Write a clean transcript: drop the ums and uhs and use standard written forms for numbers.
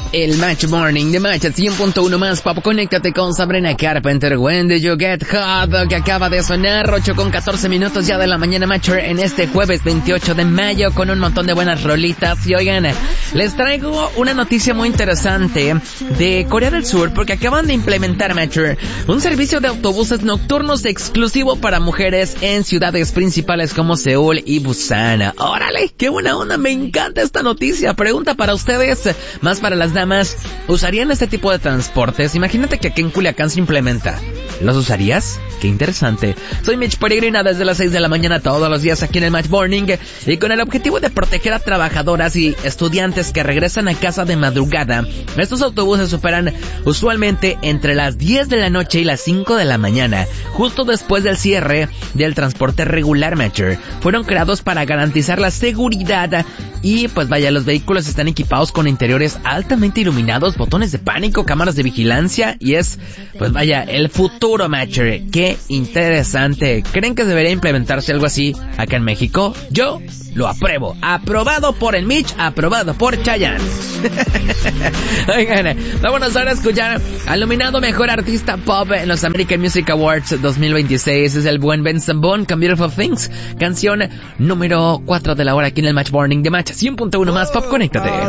El Match Morning de Match 100.1 más pop. Conéctate con Sabrina Carpenter, When Did You Get Hot, que acaba de sonar 8:14 ya de la mañana, Matcher, en este jueves 28 de mayo, con un montón de buenas rolitas. Y oigan, les traigo una noticia muy interesante de Corea del Sur, porque acaban de implementar, Matcher, un servicio de autobuses nocturnos exclusivo para mujeres en ciudades principales como Seúl y Busan. ¡Órale! ¡Qué buena onda! Me encanta esta noticia. Pregunta para ustedes, más para las damas, ¿usarían este tipo de transportes? Imagínate que aquí en Culiacán se implementa. ¿Los usarías? ¡Qué interesante! Soy Mitch Peregrina desde las 6 de la mañana todos los días aquí en el Match Morning, y con el objetivo de proteger a trabajadoras y estudiantes que regresan a casa de madrugada. Estos autobuses operan usualmente entre las 10 de la noche y las 5 de la mañana, justo después del cierre del transporte regular, Matcher. Fueron creados para garantizar la seguridad y pues vaya, los vehículos están equipados con interiores altamente iluminados, botones de pánico, cámaras de vigilancia, y es, pues vaya, el futuro, Matcher. ¡Qué interesante! ¿Creen que debería implementarse algo así acá en México? Yo lo apruebo. Aprobado por el Mitch, aprobado por Chayanne. Oigan, vámonos ahora a escuchar al nominado Mejor Artista Pop en los American Music Awards 2026. Es el buen Ben Zambon con Beautiful Things, canción número 4 de la hora aquí en el Match Morning de Match 100.1 más pop. Conéctate.